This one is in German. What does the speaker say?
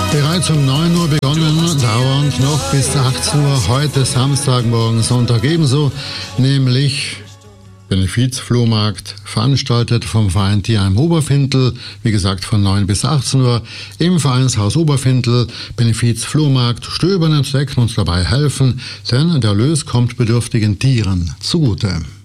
Bereits um 9 Uhr begonnen, dauernd noch bis 18 Uhr, heute Samstagmorgen, Sonntag ebenso, nämlich Benefizflohmarkt, veranstaltet vom Verein Tierheim Oberfindl, wie gesagt von 9 bis 18 Uhr, im Vereinshaus Oberfindl, Benefizflohmarkt, stöbern, entdecken und dabei helfen, denn der Erlös kommt bedürftigen Tieren zugute.